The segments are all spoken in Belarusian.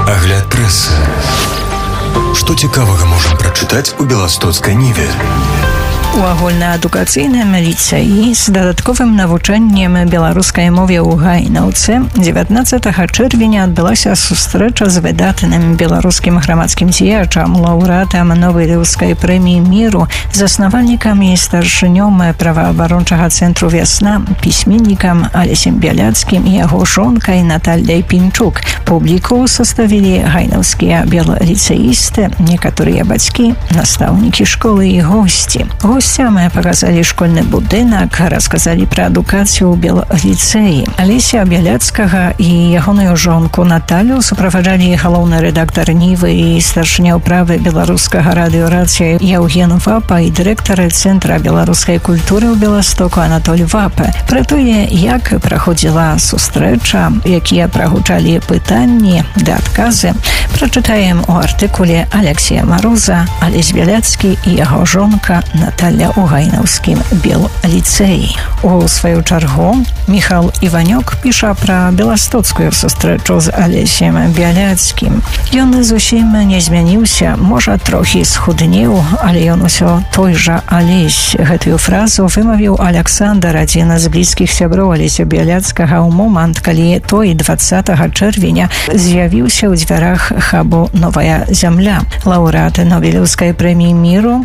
Агляд прэсы. Што цікавага можам прачытаць у Беластоцкай Ніве? У агульнаадукацыйным ліцэі з дадатковым навучаннем беларускай мове ў Гайнаўцы 19 чэрвеня адбылася сустрэча з выдатным беларускім грамадскім дзеячам, лаўрэатам Нобелеўскай прэміі міру, заснавальнікам і старшынём праваабарончага цэнтру «Вясна», пісьменнікам Алесем Бяляцкім і яго жонкай Натальяй Пінчук. Публіку составілі гайнаўскія белаліцэісты, некаторыя бацькі, настаўнікі школы і госці. Гостям показали школьный будынак, рассказали про адукацыю ў белаліцэі. Алеся Бяляцкага і ягоную жонку Наталю суправаджалі галоўны рэдактар Нівы і старшыня ўправы беларускага радыёрацыя Яўген Вапа і дырэктар Цэнтра беларускай культуры ў Беластоку Анатоль Вапа. Пра тое, як праходзіла сустрэча, якія прагучалі пытанні да адказы, прачытаем у артыкуле Алексея Мароза, Алесь Бяляцкі і яго жонка Наталя ў гайнаўскім белаліцэі. У сваю чаргу Міхал Іванёк піша пра беластоцкую сустрэчу з Алесем Бяляцкім. Ён зусім не змяніўся, можа, трохі схуднеў, але ён усё той жа Алесь. Гэтую фразу вымавіў Александр, адзін з блізкіх сяброў Алеся Бяляцкага, у момант, калі той 20 чэрвеня з'явіўся ў дзвярах хабу «Новая зямля». Лаўрэат Нобелеўскай прэміі міру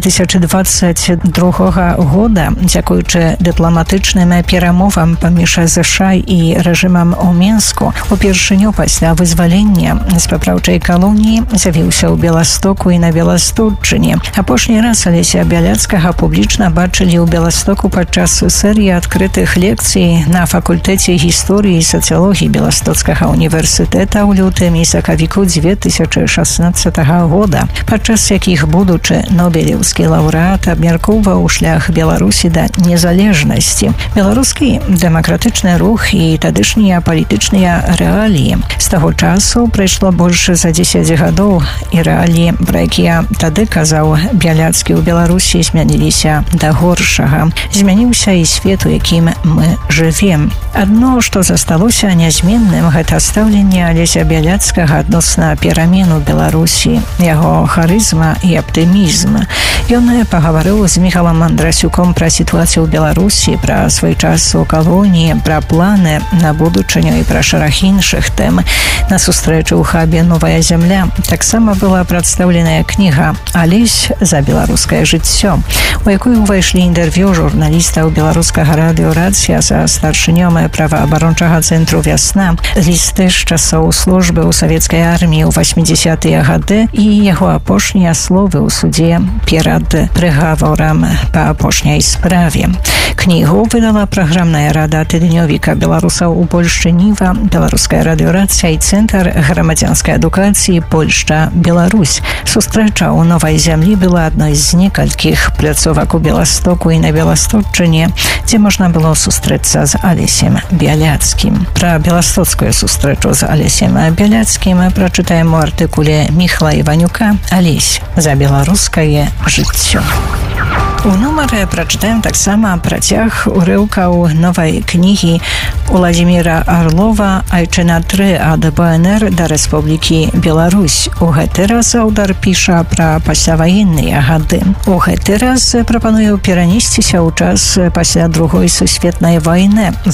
2022 года, дзякуючы дыпламатычным перамовам паміж ЗША і рэжымам у Мінску, упершыню пасля вызвалення з папраўчай калоніі з'явіўся ў Беластоку і на Беласточчыне. Апошні раз Алеся Бяляцкага публічна бачылі ў Беластоку падчас серыі адкрытых лекцый на факультэце гісторыі і сацыялогіі Беластоцкага універсітэта ў лютым і сакавіку 2016 года, падчас якіх будучы Нобелеўскі лаўрэат абмяркоўваў шлях Беларусі да незалежнасці, беларускі дэмакратычны рух і тадышнія палітычныя рэаліі. З таго часу прайшло больш за 10 гадоў, і рэаліі, пра якія тады казаў Бяляцкі, ў Беларусі змяніліся да горшага. Змяніўся і свет, у якім мы жывем. Адно, што засталося нязменным, гэта стаўленне Алеся Бяляцкага адносна перамен у Беларусі, яго харызма і аптымізм. Ён пагаварыў з Міхалам Андрасюком пра сітуацыю ў Беларусі, пра свой час у калоніі, пра планы на будучыню і пра шэраг іншых тэм. На сустрэчы ў хабе «Новая зямля» таксама была прадстаўленая кніга «Алесь за беларускае жыццё», у якую ўвайшлі інтэрв'ю журналістаў беларускага радыёрацыя са старшынём праваабарончага цэнтру «Вясна», лісты з часоў службы ў савецкай арміі ў 80-тыя гады і яго апошнія словы ў судзе перад прыгаворам па апошняй справе. Кнігу выдала праграмная рада тыднёвіка беларусаў у Польшчы Ніва, беларуская радыёрацыя і Цэнтр грамадзянскай адукацыі Польшча-Беларусь. Сустрэча ў Новай зямлі была адной з некалькіх пляцовак у Беластоку і на Беласточчыне, дзе можна было сустрэцца з Алесем Бяляцкім. Пра беластоцкую сустрэчу з Алесем Бяляцкім прачытаем у артыкуле Міхала Іванюка «Алесь за беларускае жыццё». У нумары прачытаем таксама працяг урыўкаў новай кнігі Уладзіміра Арлова «Айчына 3 ад БНР да Рэспублікі Беларусь». У гэты раз аўтар піша пра пасляваенныя гады. У гэты раз прапануе перанесціся ў час пасля Другой сусветнай вайны.